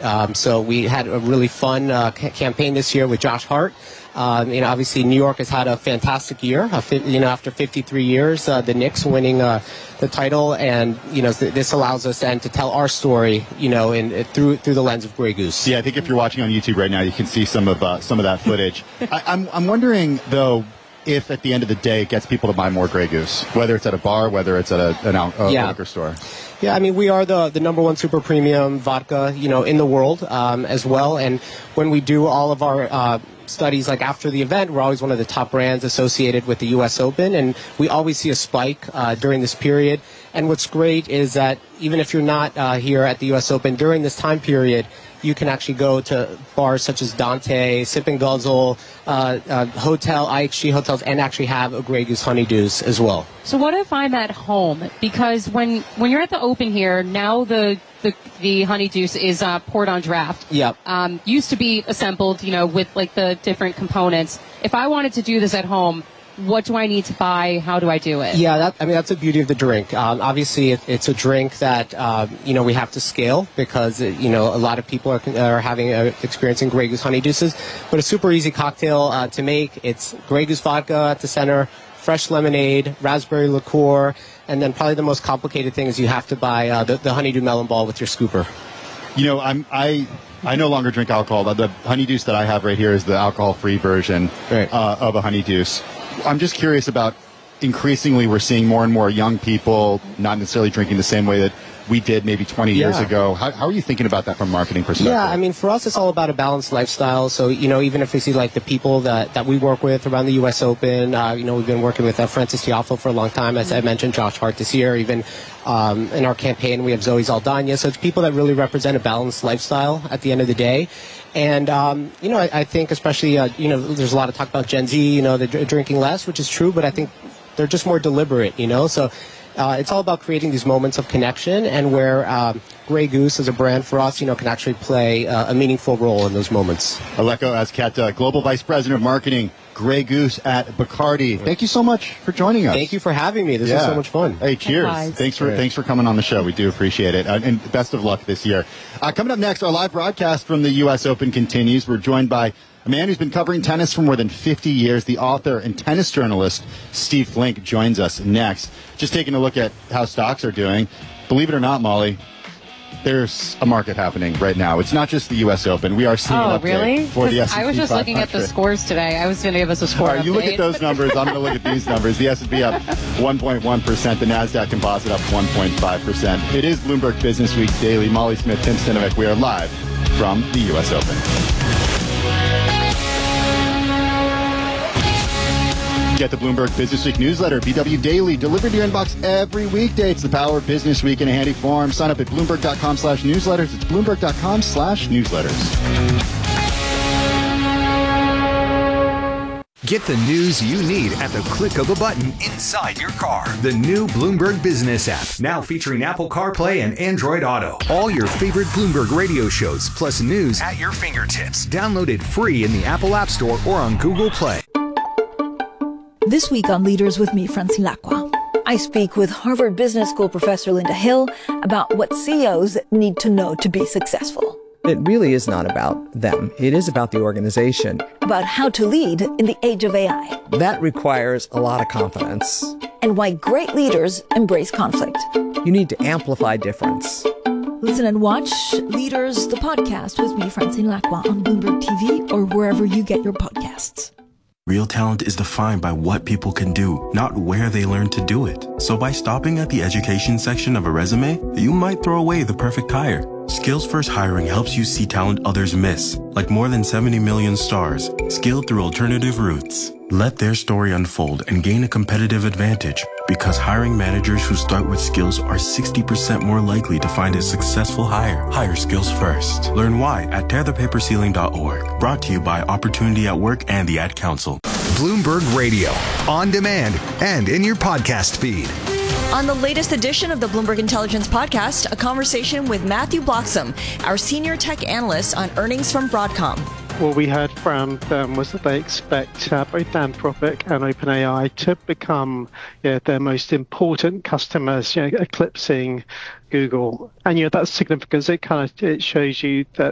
So we had a really fun campaign this year with Josh Hart. Obviously New York has had a fantastic year. After 53 years, the Knicks winning the title, and this allows us then to tell our story, through the lens of Grey Goose. Yeah, I think if you're watching on YouTube right now, you can see some of that footage. I'm wondering though, if at the end of the day it gets people to buy more Grey Goose, whether it's at a bar, whether it's at a liquor store. Yeah, I mean, we are the number one super premium vodka, in the world as well. And when we do all of our studies, like after the event, we're always one of the top brands associated with the U.S. Open, and we always see a spike during this period. And what's great is that even if you're not here at the U.S. Open during this time period, you can actually go to bars such as Dante, Sip and Guzzle, IHG hotels, and actually have a Grey Goose Honeydeuce as well. So what if I'm at home? Because when you're at the Open here, now the Honeydeuce is poured on draft. Yep. Used to be assembled, with like the different components. If I wanted to do this at home, what do I need to buy? How do I do it? Yeah, that's the beauty of the drink. Obviously, it's a drink that we have to scale because a lot of people are experiencing Grey Goose Honeydeuces, but a super easy cocktail to make. It's Grey Goose vodka at the center, fresh lemonade, raspberry liqueur, and then probably the most complicated thing is you have to buy the Honeydew Melon Ball with your scooper. I no longer drink alcohol. The Honeydeuce that I have right here is the alcohol-free version of a Honeydeuce. I'm just curious about, increasingly we're seeing more and more young people not necessarily drinking the same way that we did maybe 20 years ago. How are you thinking about that from a marketing perspective? Yeah, I mean, for us, it's all about a balanced lifestyle. So, even if we see like the people that we work with around the U.S. Open, we've been working with Francis Tiafoe for a long time. As I mentioned, Josh Hart this year. Even in our campaign, we have Zoe Saldana. So it's people that really represent a balanced lifestyle at the end of the day. And, I think especially, there's a lot of talk about Gen Z, they're drinking less, which is true, but I think they're just more deliberate, So it's all about creating these moments of connection, and where Grey Goose as a brand for us, can actually play a meaningful role in those moments. Aleko Azqueta, Global Vice President of Marketing, Grey Goose at Bacardi. Thank you so much for joining us. Thank you for having me. This was so much fun. Hey, cheers. Likewise. Thanks for coming on the show. We do appreciate it. And best of luck this year. Coming up next, our live broadcast from the U.S. Open continues. We're joined by a man who's been covering tennis for more than 50 years. The author and tennis journalist Steve Flink joins us next. Just taking a look at how stocks are doing. Believe it or not, Molly, there's a market happening right now. It's not just the U.S. Open. We are seeing an update really? for the S&P 500. I was just looking at the scores today. I was going to give us a score update. You look at those numbers. I'm going to look at these numbers. The S&P up 1.1%. The NASDAQ Composite up 1.5%. It is Bloomberg Business Week Daily. Molly Smith, Tim Stinovic. We are live from the U.S. Open. Get the Bloomberg Business Week newsletter, BW Daily, delivered to your inbox every weekday. It's the power of Business Week in a handy form. Sign up at Bloomberg.com/newsletters. It's Bloomberg.com/newsletters. Get the news you need at the click of a button inside your car. The new Bloomberg Business app, now featuring Apple CarPlay and Android Auto. All your favorite Bloomberg radio shows, plus news at your fingertips. Download it free in the Apple App Store or on Google Play. This week on Leaders with me, Francine Lacqua, I speak with Harvard Business School professor Linda Hill about what CEOs need to know to be successful. It really is not about them. It is about the organization. About how to lead in the age of AI. That requires a lot of confidence. And why great leaders embrace conflict. You need to amplify difference. Listen and watch Leaders, the podcast with me, Francine Lacqua, on Bloomberg TV or wherever you get your podcasts. Real talent is defined by what people can do, not where they learn to do it. So by stopping at the education section of a resume, you might throw away the perfect hire. Skills First Hiring helps you see talent others miss, like more than 70 million stars, skilled through alternative routes. Let their story unfold and gain a competitive advantage, because hiring managers who start with skills are 60% more likely to find a successful hire. Hire skills first. Learn why at tearthepaperceiling.org. Brought to you by Opportunity at Work and the Ad Council. Bloomberg Radio, on demand and in your podcast feed. On the latest edition of the Bloomberg Intelligence Podcast, a conversation with Matthew Bloxham, our senior tech analyst on earnings from Broadcom. What we heard from them was that they expect both Anthropic and OpenAI to become their most important customers, eclipsing Google. And that's significant because it shows you that